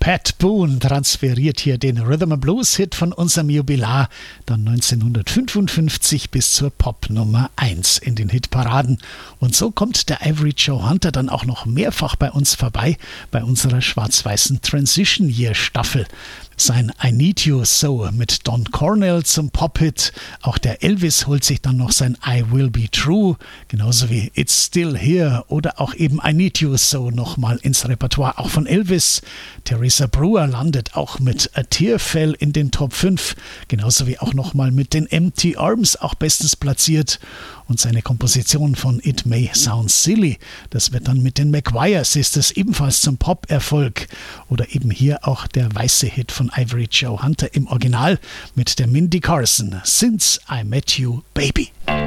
Pat Boone transferiert hier den Rhythm and Blues Hit von unserem Jubilar dann 1955 bis zur Pop Nummer 1 in den Hitparaden. Und so kommt der Ivory Joe Hunter dann auch noch mehrfach bei uns vorbei, bei unserer schwarz-weißen Transition Year Staffel. Sein I Need You So mit Don Cornell zum Pop-Hit. Auch der Elvis holt sich dann noch sein I Will Be True, genauso wie It's Still Here oder auch eben I Need You So nochmal ins Repertoire, auch von Elvis. Teresa Brewer landet auch mit A Tear Fell in den Top 5, genauso wie auch nochmal mit den Empty Arms auch bestens platziert. Und seine Komposition von It May Sound Silly, das wird dann mit den Maguire Sisters ebenfalls zum Pop-Erfolg. Oder eben hier auch der weiße Hit von Ivory Joe Hunter im Original mit der Mindy Carson, Since I Met You, Baby.